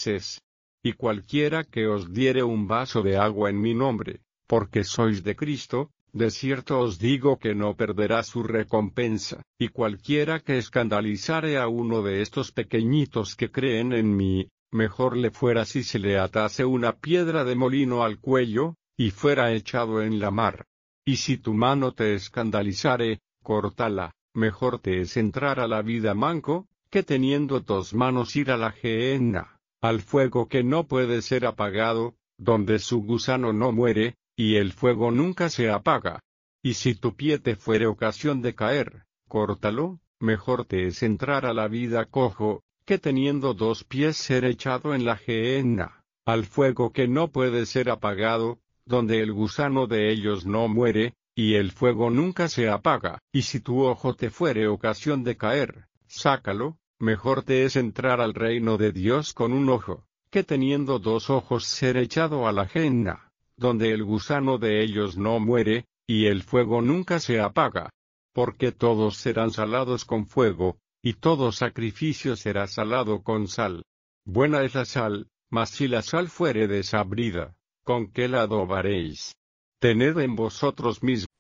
Y cualquiera que os diere un vaso de agua en mi nombre, porque sois de Cristo, de cierto os digo que no perderá su recompensa. Y cualquiera que escandalizare a uno de estos pequeñitos que creen en mí, mejor le fuera si se le atase una piedra de molino al cuello, y fuera echado en la mar. Y si tu mano te escandalizare, córtala. Mejor te es entrar a la vida manco, que teniendo 2 manos ir a la gehenna, al fuego que no puede ser apagado, donde su gusano no muere, y el fuego nunca se apaga. Y si tu pie te fuere ocasión de caer, córtalo. Mejor te es entrar a la vida cojo, que teniendo 2 pies ser echado en la gehenna, al fuego que no puede ser apagado, donde el gusano de ellos no muere, y el fuego nunca se apaga. Y si tu ojo te fuere ocasión de caer, sácalo. Mejor te es entrar al reino de Dios con un ojo, que teniendo 2 ojos ser echado a la gehenna, donde el gusano de ellos no muere, y el fuego nunca se apaga. Porque todos serán salados con fuego, y todo sacrificio será salado con sal. Buena es la sal, mas si la sal fuere desabrida, ¿con qué la adobaréis? Tened en vosotros mismos